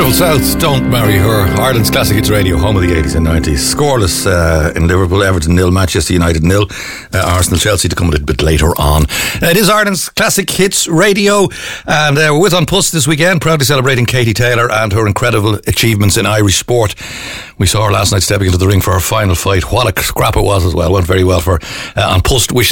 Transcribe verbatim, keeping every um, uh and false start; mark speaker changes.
Speaker 1: Beautiful South, Don't Marry Her. Ireland's Classic Hits Radio, home of the eighties and nineties. Scoreless uh, in Liverpool, Everton nil, Manchester United nil, uh, Arsenal, Chelsea to come a little bit later on. Uh, it is Ireland's Classic Hits Radio, and uh, we're with On Puss this weekend, proudly celebrating Katie Taylor and her incredible achievements in Irish sport. We saw her last night stepping into the ring for her final fight. What a scrap it was as well. Went very well for uh, On Puss. Wishes